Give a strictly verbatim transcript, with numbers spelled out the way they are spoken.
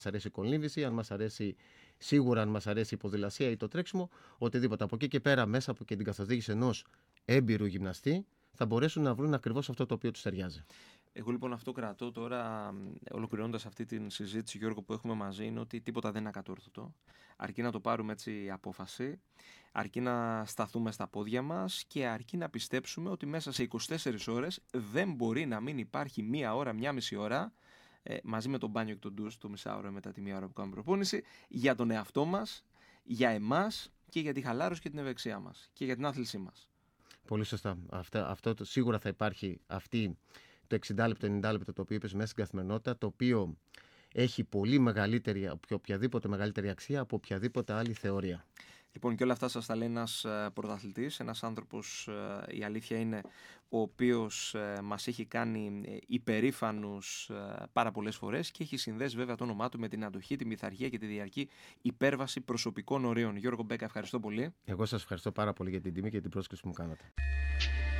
αρέσει η κολύμβηση, αν μας αρέσει σίγουρα, αν μας αρέσει η ποδηλασία ή το τρέξιμο, οτιδήποτε. Από εκεί και πέρα, μέσα από και την καθοδήγηση ενός έμπειρου γυμναστή, θα μπορέσουν να βρουν ακριβώς αυτό το οποίο τους ταιριάζει. Εγώ λοιπόν αυτό κρατώ τώρα, ολοκληρώνοντας αυτή την συζήτηση, Γιώργο, που έχουμε μαζί, είναι ότι τίποτα δεν είναι ακατόρθωτο. Αρκεί να το πάρουμε έτσι απόφαση, αρκεί να σταθούμε στα πόδια μας και αρκεί να πιστέψουμε ότι μέσα σε είκοσι τέσσερις ώρες δεν μπορεί να μην υπάρχει μία ώρα, μία μισή ώρα, ε, μαζί με τον μπάνιο και τον ντους, το μισάωρο μετά τη μία ώρα που κάνουμε προπόνηση, για τον εαυτό μας, για εμάς και για τη χαλάρωση και την ευεξία μας και για την άθλησή μας. Πολύ σωστά. Αυτό, αυτό το, σίγουρα θα υπάρχει αυτή το εξήντα λεπτό, ενενήντα λεπτό το οποίο είπες μέσα στην καθημερινότητα, το οποίο έχει πολύ μεγαλύτερη, οποιαδήποτε μεγαλύτερη αξία από οποιαδήποτε άλλη θεωρία. Λοιπόν, και όλα αυτά σας τα λέει ένας πρωταθλητής, ένας άνθρωπος, η αλήθεια είναι, ο οποίος μας έχει κάνει υπερήφανους πάρα πολλές φορές και έχει συνδέσει βέβαια το όνομά του με την αντοχή, τη μυθαρχία και τη διαρκή υπέρβαση προσωπικών ορίων. Γιώργο Μπέκα, ευχαριστώ πολύ. Εγώ σας ευχαριστώ πάρα πολύ για την τιμή και την πρόσκληση που μου κάνατε.